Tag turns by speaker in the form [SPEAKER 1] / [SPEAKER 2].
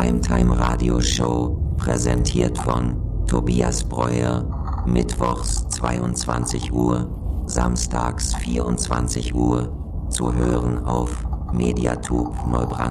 [SPEAKER 1] Primetime-Radio-Show, präsentiert von Tobias Breuer, mittwochs 22 Uhr, samstags 24 Uhr, zu hören auf Mediatube Neubrandenburg.